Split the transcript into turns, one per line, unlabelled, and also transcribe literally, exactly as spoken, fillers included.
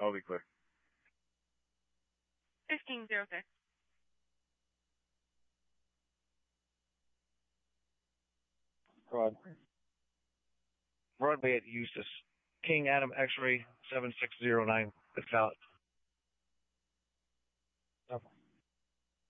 I'll be clear.
fifteen zero six.
Rod. Rod Bay at Eustis. King Adam X-ray seven six zero nine. It's out.